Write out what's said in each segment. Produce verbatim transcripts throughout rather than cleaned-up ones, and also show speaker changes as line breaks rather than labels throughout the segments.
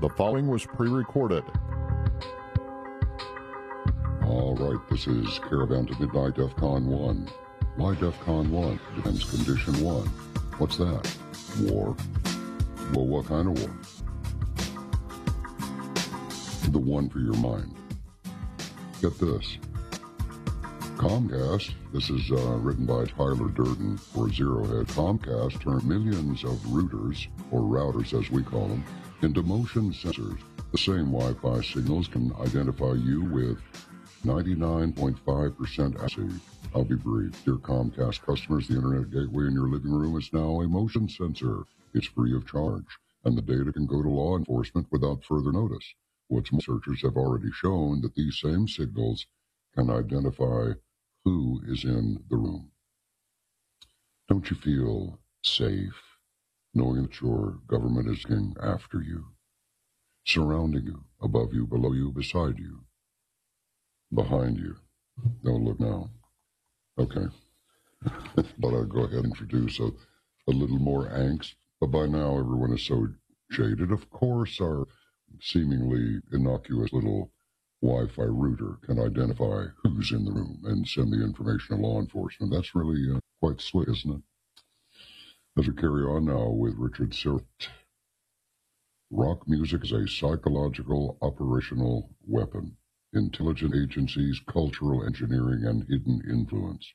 The following was pre-recorded.
All right, this is Caravan to Midnight DEFCON one. Why DEFCON one? Defense Condition one. What's that? War. Well, what kind of war? The one for your mind. Get this. Comcast, this is uh, written by Tyler Durden for Zerohead. Comcast turned millions of routers, or routers as we call them, into motion sensors. The same Wi-Fi signals can identify you with ninety-nine point five percent accuracy. I'll be brief. Dear Comcast customers, the internet gateway in your living room is now a motion sensor. It's free of charge, and the data can go to law enforcement without further notice. What's more, researchers have already shown that these same signals can identify who is in the room. Don't you feel safe knowing that your government is looking after you, surrounding you, above you, below you, beside you, behind you? Don't look now. Okay. But I'll go ahead and introduce a, a little more angst. But by now, everyone is so jaded. Of course, our seemingly innocuous little Wi-Fi router can identify who's in the room and send the information to law enforcement. That's really uh, quite slick, isn't it? As we carry on now with Richard Syrett. Rock music is a psychological operational weapon. Intelligent agencies, cultural engineering, and hidden influence.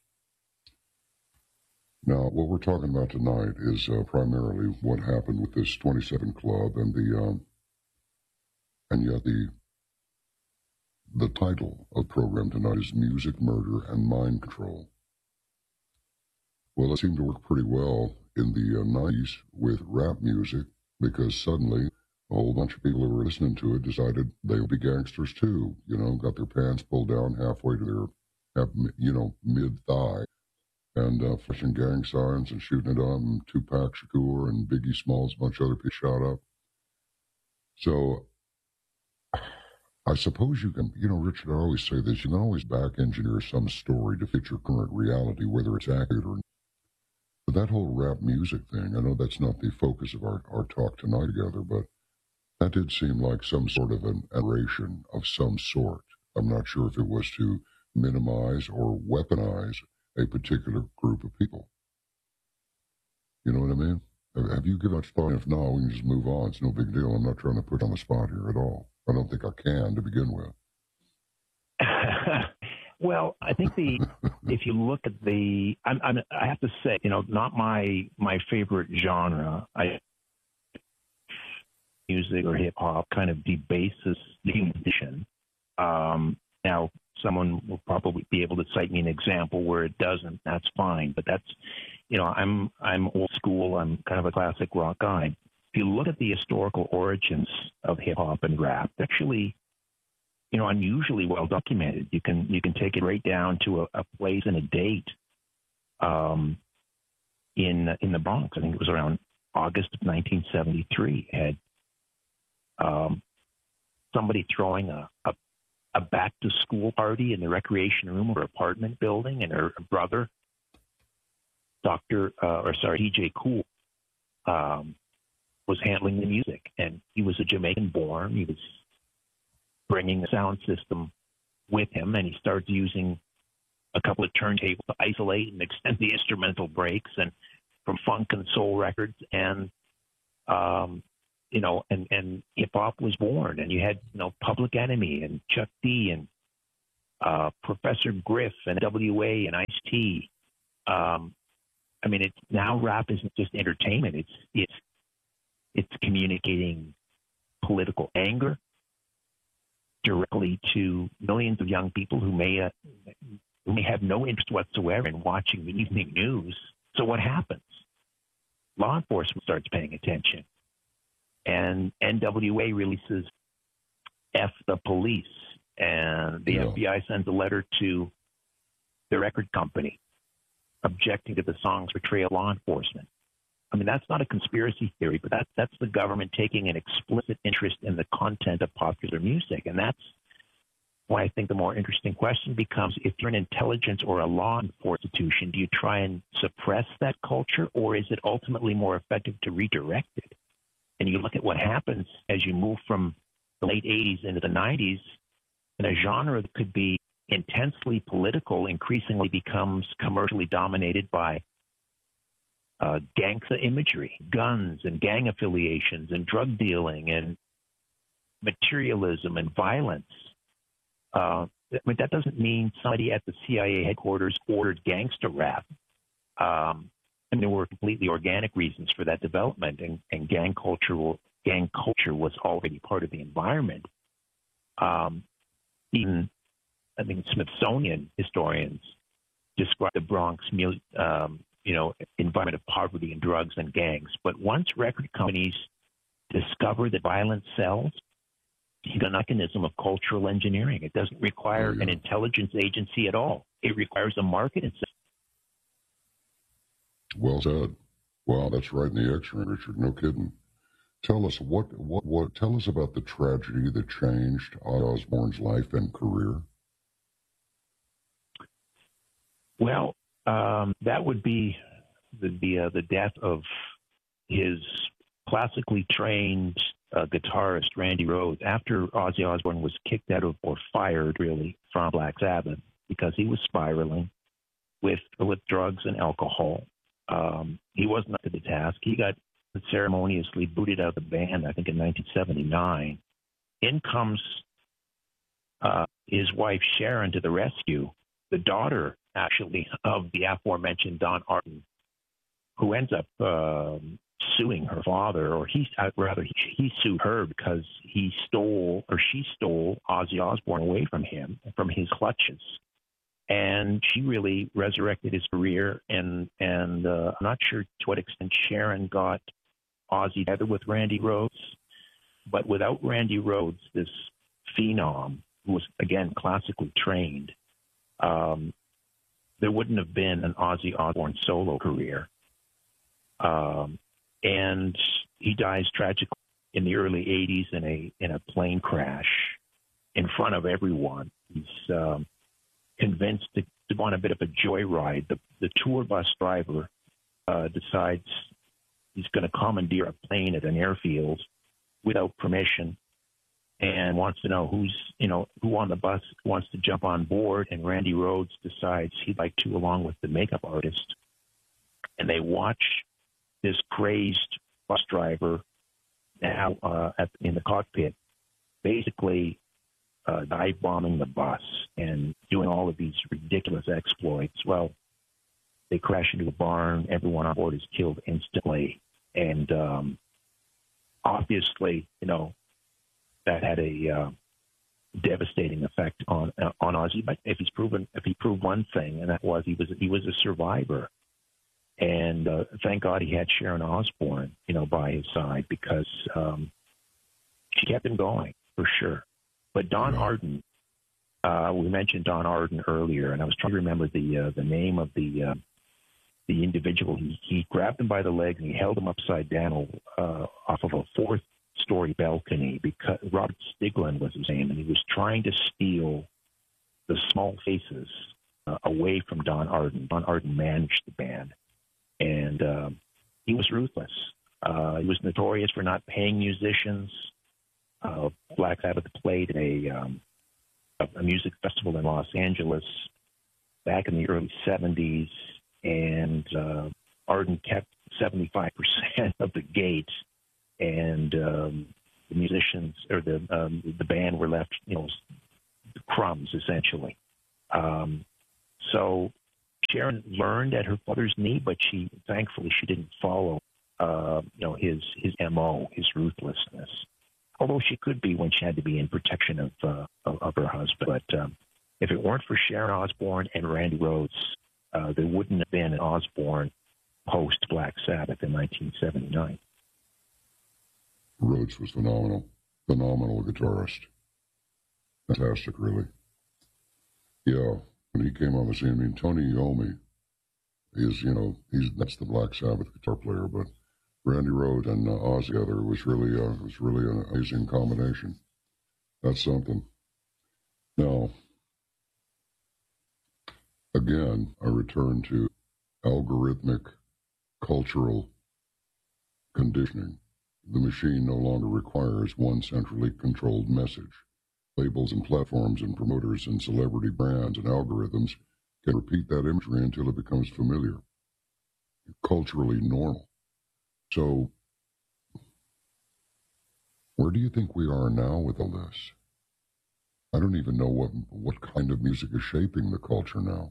Now, what we're talking about tonight is uh, primarily what happened with this twenty-seven Club, and the um, and yet the the title of the program tonight is Music, Murder, and Mind Control. Well, it seemed to work pretty well in the uh, nineties with rap music, because suddenly a whole bunch of people who were listening to it decided they would be gangsters too, you know, got their pants pulled down halfway to their, you know, mid-thigh, and uh, flashing gang signs and shooting it up, and Tupac Shakur and Biggie Smalls, a bunch of other people shot up. So I suppose you can, you know, Richard, I always say this, you can always back-engineer some story to fit your current reality, whether it's accurate or not. But that whole rap music thing, I know that's not the focus of our, our talk tonight together, but that did seem like some sort of an aberration of some sort. I'm not sure if it was to minimize or weaponize a particular group of people. You know what I mean? Have, have you given much thought? If not, we can just move on. It's no big deal. I'm not trying to put on the spot here at all. I don't think I can to begin with.
Well, I think the if you look at the, I'm, I'm, I have to say, you know, not my my favorite genre. I music or hip hop kind of debases the human condition. Um, now, someone will probably be able to cite me an example where it doesn't. That's fine, but that's, you know, I'm I'm old school. I'm kind of a classic rock guy. If you look at the historical origins of hip hop and rap, actually, you know, unusually well documented. You can you can take it right down to a, a place and a date. Um, in in the Bronx, I think it was around August of nineteen seventy-three. Had um, somebody throwing a, a a back to school party in the recreation room of her apartment building, and her brother, Doctor uh, or sorry, D J Kool, um, was handling the music, and he was a Jamaican born. He was bringing the sound system with him, and he started using a couple of turntables to isolate and extend the instrumental breaks, and from funk and soul records, and um, you know, and and hip hop was born, and you had, you know, Public Enemy and Chuck D and uh, Professor Griff and W A and Ice-T. Um, I mean, it's now rap isn't just entertainment; it's it's it's communicating political anger directly to millions of young people who may uh, who may have no interest whatsoever in watching the evening news. So what happens? Law enforcement starts paying attention, and N W A releases F the Police, and the
Yeah.
F B I sends a letter to the record company objecting to the song's portrayal of law enforcement. I mean, that's not a conspiracy theory, but that, that's the government taking an explicit interest in the content of popular music. And that's why I think the more interesting question becomes, if you're an intelligence or a law enforcement institution, do you try and suppress that culture, or is it ultimately more effective to redirect it? and you look at what happens as you move from the late eighties into the nineties, in a genre that could be intensely political, increasingly becomes commercially dominated by uh, gangsta imagery, guns and gang affiliations and drug dealing and materialism and violence. Uh, I mean, that doesn't mean somebody at the C I A headquarters ordered gangster rap. Um, and there were completely organic reasons for that development, and, and gang culture, gang culture was already part of the environment. Um, even, I mean, Smithsonian historians describe the Bronx, um, you know, environment of poverty and drugs and gangs. But once record companies discover that violence sells, it's a mechanism of cultural engineering. It doesn't require oh, yeah. an intelligence agency at all. It requires a market incentive.
Well said. Wow, that's right in the X-ray, Richard. No kidding. Tell us what, what, what. Tell us about the tragedy that changed Ozzy Osbourne's life and career.
Well, um, that would be the the, uh, the death of his classically trained uh, guitarist Randy Rhoads after Ozzy Osbourne was kicked out of or fired really from Black Sabbath because he was spiraling with with drugs and alcohol. Um, he wasn't up to the task. He got ceremoniously booted out of the band, I think, in nineteen seventy-nine. In comes uh, his wife Sharon to the rescue, the daughter, actually, of the aforementioned Don Arden, who ends up uh, suing her father, or he, uh, rather, he, he sued her because he stole, or she stole Ozzy Osbourne away from him, from his clutches. And she really resurrected his career, and and uh, I'm not sure to what extent Sharon got Ozzy together with Randy Rhoads, but without Randy Rhoads, this phenom who was again classically trained, um, there wouldn't have been an Ozzy Osbourne solo career. Um, and he dies tragically in the early eighties in a in a plane crash in front of everyone. He's um, convinced to, to go on a bit of a joyride. The, the tour bus driver uh, decides he's going to commandeer a plane at an airfield without permission and wants to know who's, you know, who on the bus wants to jump on board. And Randy Rhoads decides he'd like to, along with the makeup artist. And they watch this crazed bus driver now uh, at, in the cockpit, basically Uh, dive bombing the bus and doing all of these ridiculous exploits. Well, they crash into a barn. Everyone on board is killed instantly. And um, obviously, you know, that had a uh, devastating effect on uh, on Ozzy. But if he's proven, if he proved one thing, and that was he was he was a survivor. And uh, thank God he had Sharon Osbourne, you know, by his side, because um, she kept him going for sure. But Don Arden, uh, we mentioned Don Arden earlier, and I was trying to remember the uh, the name of the uh, the individual. He, he grabbed him by the legs and he held him upside down uh, off of a fourth story balcony because Robert Stiglin was his name, and he was trying to steal the Small Faces uh, away from Don Arden. Don Arden managed the band, and uh, he was ruthless. Uh, he was notorious for not paying musicians. Uh, Black Sabbath played at a, um, a music festival in Los Angeles back in the early seventies, and uh, Arden kept seventy-five percent of the gate, and um, the musicians or the um, the band were left, you know, crumbs essentially. Um, so Sharon learned at her father's knee, but she thankfully she didn't follow, uh, you know, his his M O, his ruthlessness. Although she could be when she had to be in protection of uh, of, of her husband. But um, if it weren't for Sharon Osbourne and Randy Rhoads, uh, there wouldn't have been an Osbourne post Black Sabbath in nineteen seventy-nine.
Rhoads was phenomenal, phenomenal guitarist. Fantastic, really. Yeah, when he came on the scene, I mean, Tony Iommi is, you know, he's that's the Black Sabbath guitar player, but Randy Rhoads and uh, Ozzy together was really uh, was really an amazing combination. That's something. Now, again, I return to algorithmic cultural conditioning The machine no longer requires one centrally controlled message. Labels and platforms and promoters and celebrity brands and algorithms can repeat that imagery until it becomes familiar, culturally normal. So, where do you think we are now with all this? I don't even know what what kind of music is shaping the culture now.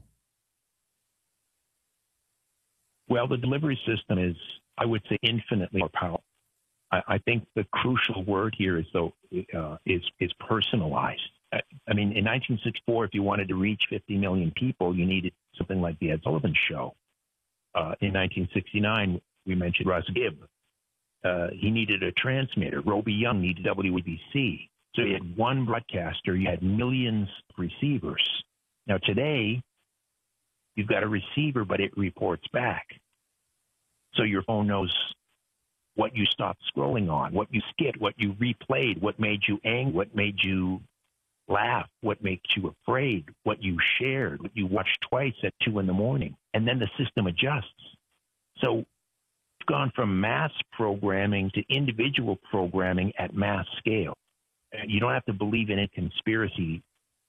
Well, the delivery system is, I would say, infinitely more powerful. I, I think the crucial word here is though uh, is is personalized. I, I mean, in nineteen sixty-four, if you wanted to reach fifty million people, you needed something like the Ed Sullivan Show. Uh, in nineteen sixty-nine, we mentioned Russ Gibb. Uh, he needed a transmitter. Roby Young needed W A B C. So you had one broadcaster, you had millions of receivers. Now today, you've got a receiver, but it reports back. So your phone knows what you stopped scrolling on, what you skipped, what you replayed, what made you angry, what made you laugh, what makes you afraid, what you shared, what you watched twice at two in the morning. And then the system adjusts. So we've gone from mass programming to individual programming at mass scale. You don't have to believe in a conspiracy,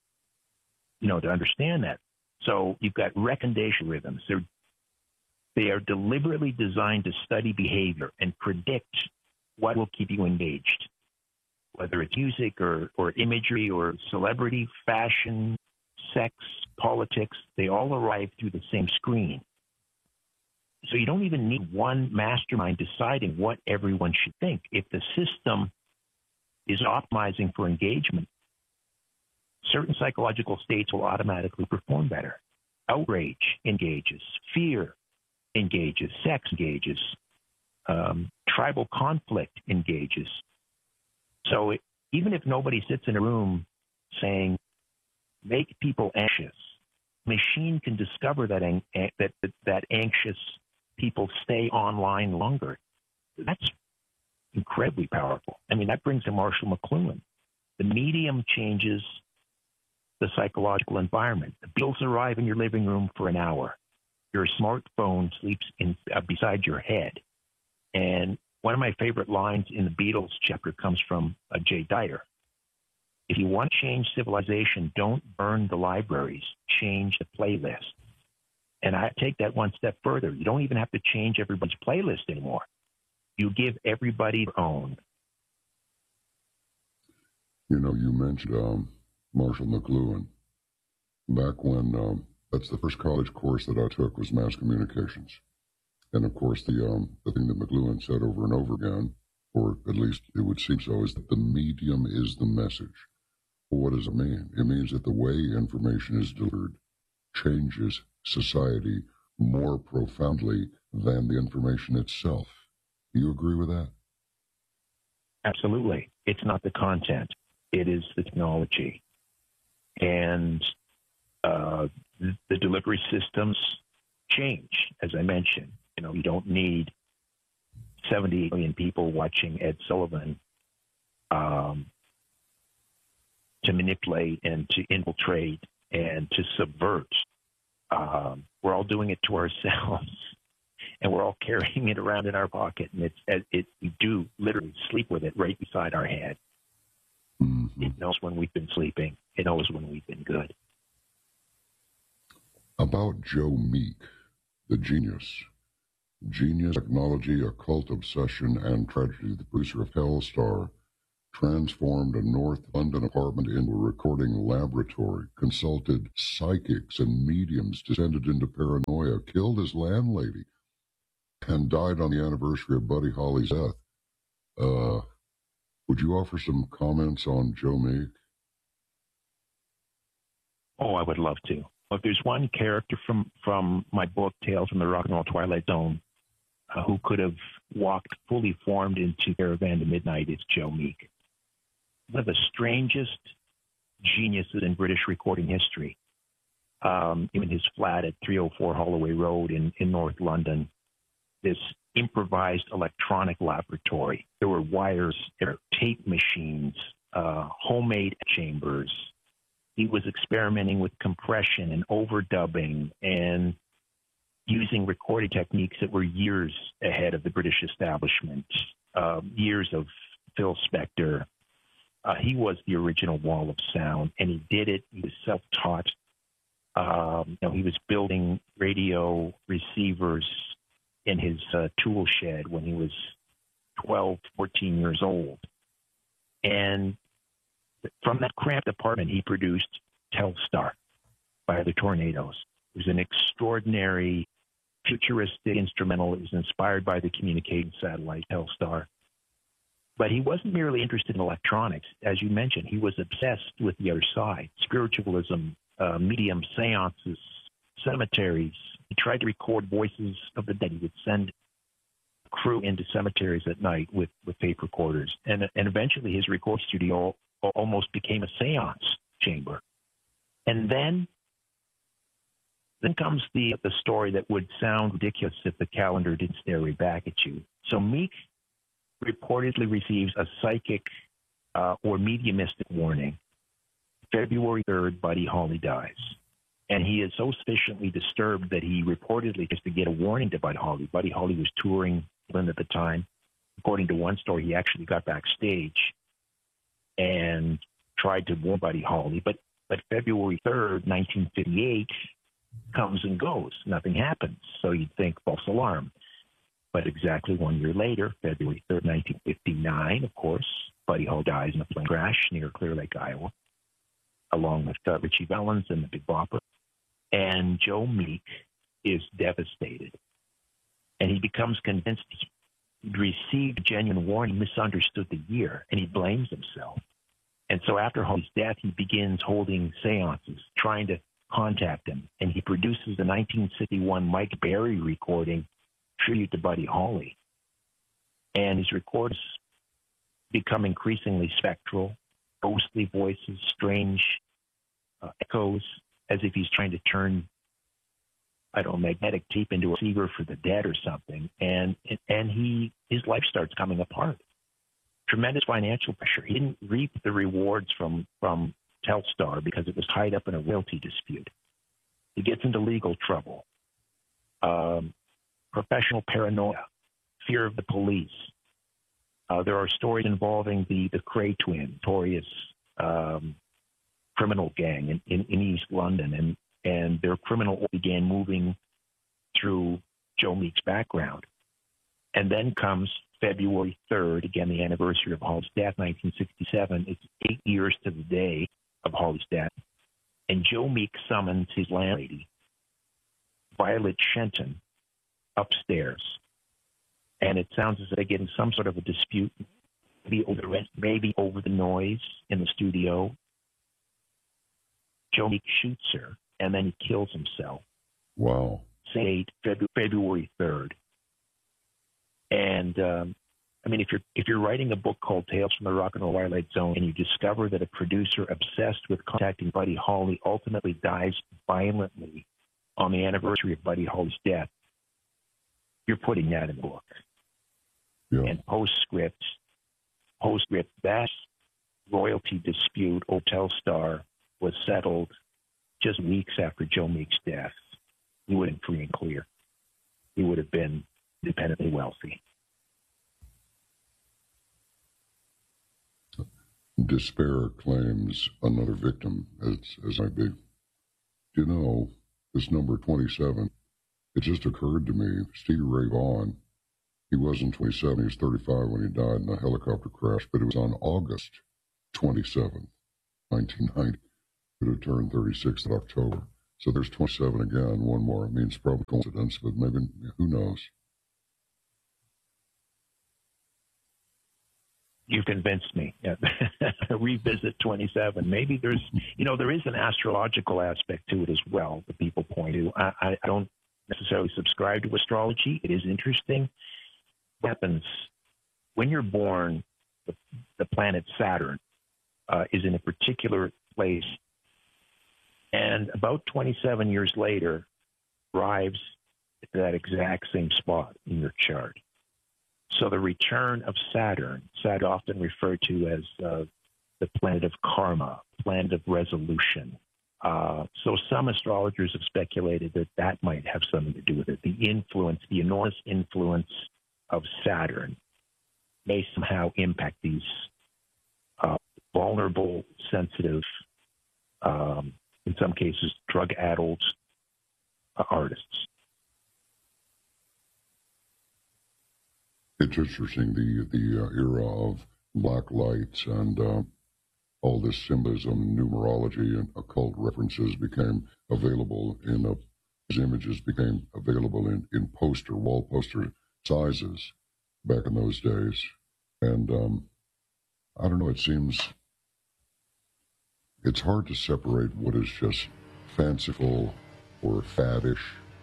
you know, to understand that. So you've got recommendation rhythms. They're, they are deliberately designed to study behavior and predict what will keep you engaged, whether it's music or, or imagery or celebrity, fashion, sex, politics. They all arrive through the same screen. So you don't even need one mastermind deciding what everyone should think. If the system is optimizing for engagement, certain psychological states will automatically perform better. Outrage engages, fear engages, sex engages, um, tribal conflict engages. So it, even if nobody sits in a room saying, make people anxious, machine can discover that, ang- that, that, that anxious people stay online longer. That's incredibly powerful. I mean, that brings in Marshall McLuhan. The medium changes the psychological environment. The Beatles arrive in your living room for an hour. Your smartphone sleeps in, uh, beside your head. And one of my favorite lines in the Beatles chapter comes from uh, Jay Dyer. If you want to change civilization, don't burn the libraries, change the playlist. And I take that one step further. You don't even have to change everybody's playlist anymore. You give everybody their own.
You know, you mentioned um, Marshall McLuhan. Back when, um, that's the first college course that I took was mass communications. And of course, the um, the thing that McLuhan said over and over again, or at least it would seem so, is that the medium is the message. Well, what does it mean? It means that the way information is delivered changes society more profoundly than the information itself. Do you agree with that?
Absolutely. It's not the content. It is the technology. And uh, the delivery systems change, as I mentioned. You know, you don't need seventy million people watching Ed Sullivan um, to manipulate and to infiltrate and to subvert. Um, we're all doing it to ourselves. And we're all carrying it around in our pocket, and it's it. We do literally sleep with it right beside our head. Mm-hmm. It knows when we've been sleeping. It knows when we've been good.
About Joe Meek, the genius, genius, technology, occult obsession, and tragedy. The producer of Hellstar transformed a North London apartment into a recording laboratory, consulted psychics and mediums, descended into paranoia, killed his landlady, and died on the anniversary of Buddy Holly's death. Uh, would you offer some comments on Joe Meek?
Oh, I would love to. If there's one character from, from my book, Tales from the Rock and Roll Twilight Zone, uh, who could have walked fully formed into Caravan to Midnight, it's Joe Meek. One of the strangest geniuses in British recording history. Um, in his flat at three oh four Holloway Road in, in North London, this improvised electronic laboratory. There were wires, there were tape machines, uh, homemade chambers. He was experimenting with compression and overdubbing and using recording techniques that were years ahead of the British establishment. uh, years of Phil Spector. Uh, he was the original wall of sound, and he did it. He was self-taught. Um, you know, he was building radio receivers in his uh, tool shed when he was twelve, fourteen years old. And from that cramped apartment, he produced Telstar by the Tornadoes. It was an extraordinary, futuristic instrumental. It was inspired by the communicating satellite Telstar. But he wasn't merely interested in electronics. As you mentioned, he was obsessed with the other side, spiritualism, uh, medium, seances, cemeteries. He tried to record voices of the dead. He would send crew into cemeteries at night with, with tape recorders. And, and eventually his record studio almost became a seance chamber. And then, then comes the, the story that would sound ridiculous if the calendar didn't stare right back at you. So Meek reportedly receives a psychic uh, or mediumistic warning. February third, Buddy Holly dies. And he is so sufficiently disturbed that he reportedly just to get a warning to Buddy Holly. Buddy Holly was touring England at the time. According to one story, he actually got backstage and tried to warn Buddy Holly. But, but February third, nineteen fifty-eight comes and goes. Nothing happens. So you'd think false alarm. But exactly one year later, February third, nineteen fifty-nine, of course, Buddy Holly dies in a plane crash near Clear Lake, Iowa, along with uh, Richie Valens and the Big Bopper. And Joe Meek is devastated. And he becomes convinced he'd received a genuine warning, misunderstood the year, and he blames himself. And so after Holly's death, he begins holding seances, trying to contact him. And he produces the nineteen sixty-one Mike Berry recording, tribute to Buddy Holly. And his records become increasingly spectral, ghostly voices, strange uh, echoes, as if he's trying to turn, I don't know, magnetic tape into a receiver for the dead or something. And and he his life starts coming apart. Tremendous financial pressure. He didn't reap the rewards from, from Telstar because it was tied up in a royalty dispute. He gets into legal trouble. Um, professional paranoia, fear of the police. Uh, there are stories involving the, the Cray twin, notorious um, criminal gang in, in, in East London, and, and their criminal began moving through Joe Meek's background. And then comes February third, again, the anniversary of Holly's death, nineteen sixty-seven. It's eight years to the day of Holly's death. And Joe Meek summons his landlady, Violet Shenton, upstairs. And it sounds as if they get in some sort of a dispute, maybe over the, maybe over the noise in the studio. Joe Meek shoots her, and then he kills himself.
Wow.
Same date, February third. And um, I mean, if you're if you're writing a book called Tales from the Rock and Roll Twilight Zone, and you discover that a producer obsessed with contacting Buddy Holly ultimately dies violently on the anniversary of Buddy Holly's death, you're putting that in the book.
Yeah.
And postscript, postscript, that royalty dispute over Telstar was settled just weeks after Joe Meek's death. He would have been free and clear. He would have been independently wealthy.
Despair claims another victim, as, as I be. Do you know, this number twenty-seven, it just occurred to me, Stevie Ray Vaughan, he wasn't twenty-seven, he was thirty-five when he died in a helicopter crash, but it was on August twenty-seventh, nineteen ninety. It would have turned thirty-six in October. So there's twenty-seven again, one more. I mean, it's probably coincidence, but maybe, who knows?
You convinced me. Yeah. Revisit twenty-seven. Maybe there's, you know, there is an astrological aspect to it as well that people point to. I, I don't necessarily subscribe to astrology. It is interesting. What happens when you're born, the, the planet Saturn uh, is in a particular place, and about twenty-seven years later, arrives at that exact same spot in your chart. So the return of Saturn, Saturn often referred to as uh, the planet of karma, planet of resolution. Uh, so some astrologers have speculated that that might have something to do with it. The influence, the enormous influence of Saturn may somehow impact these uh, vulnerable, sensitive, um, in some cases, drug-addled uh, artists.
It's interesting, the, the uh, era of black lights and uh, all this symbolism, numerology, and occult references became available in a, these images became available in, in poster, wall poster sizes back in those days. And um, I don't know, it seems it's hard to separate what is just fanciful or faddish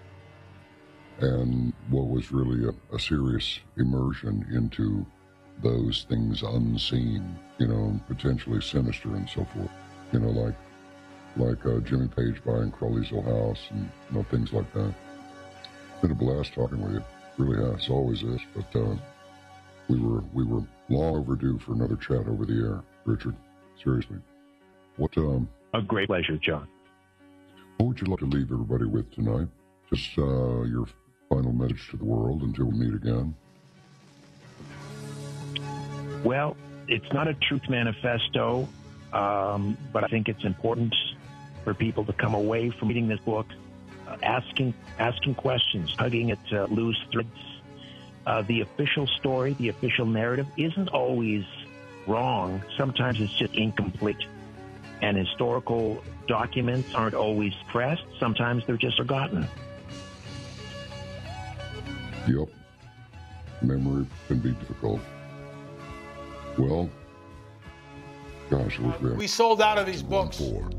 and what was really a, a serious immersion into those things unseen, you know, potentially sinister and so forth. You know, like like uh, Jimmy Page buying Crowley's old house and, you know, things like that. It's been a blast talking with you. Really has, always is. But uh, we were we were long overdue for another chat over the air, Richard. Seriously. What um?
A great pleasure, John.
What would you like to leave everybody with tonight? Just uh, your final message to the world until we meet again.
Well, it's not a truth manifesto, um, but I think it's important for people to come away from reading this book uh, asking asking questions, tugging at uh, loose threads. Uh, the official story, the official narrative isn't always wrong. Sometimes it's just incomplete. And historical documents aren't always pressed. Sometimes they're just forgotten.
Yep. Memory can be difficult. Well, gosh, we're
we sold out of these books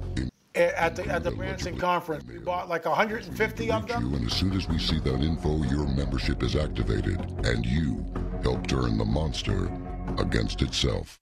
at the at the Branson conference. We bought like one hundred fifty of them.
You, and as soon as we see that info, your membership is activated, and you help turn the monster against itself.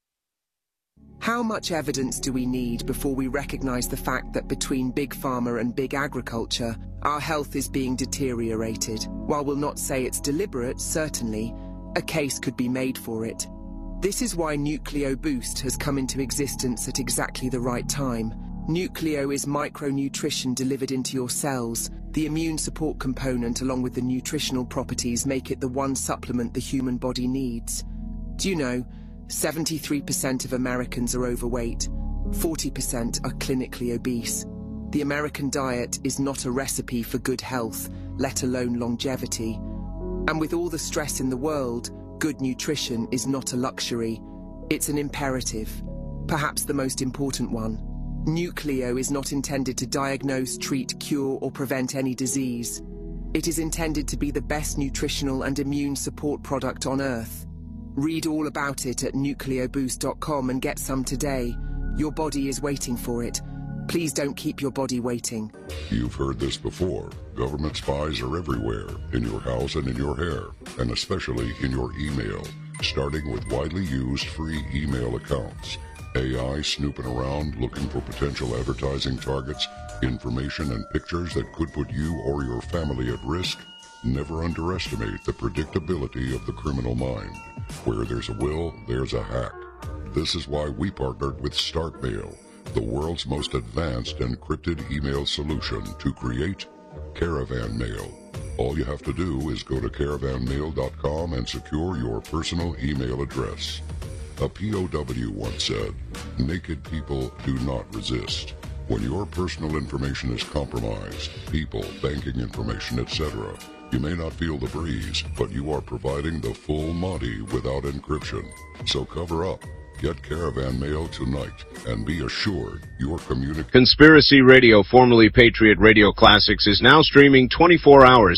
How much evidence do we need before we recognize the fact that between big pharma and big agriculture, our health is being deteriorated? While we'll not say it's deliberate, certainly, a case could be made for it. This is why Nucleo Boost has come into existence at exactly the right time. Nucleo is micronutrition delivered into your cells. The immune support component along with the nutritional properties make it the one supplement the human body needs. Do you know, seventy-three percent of Americans are overweight, forty percent are clinically obese. The American diet is not a recipe for good health, let alone longevity. And with all the stress in the world, good nutrition is not a luxury, it's an imperative, perhaps the most important one. Nucleo is not intended to diagnose, treat, cure, or prevent any disease. It is intended to be the best nutritional and immune support product on Earth. Read all about it at nucleo boost dot com and get some today. Your body is waiting for it. Please don't keep your body waiting.
You've heard this before. Government spies are everywhere, in your house and in your hair, and especially in your email, starting with widely used free email accounts. A I snooping around looking for potential advertising targets, information and pictures that could put you or your family at risk. Never underestimate the predictability of the criminal mind. Where there's a will, there's a hack. This is why we partnered with StartMail, the world's most advanced encrypted email solution, to create Caravan Mail. All you have to do is go to caravan mail dot com and secure your personal email address. A P O W once said, "Naked people do not resist." When your personal information is compromised, people, banking information, et cetera, you may not feel the breeze, but you are providing the full Monty without encryption. So cover up. Get Caravan Mail tonight and be assured your communication.
Conspiracy Radio, formerly Patriot Radio Classics, is now streaming twenty-four hours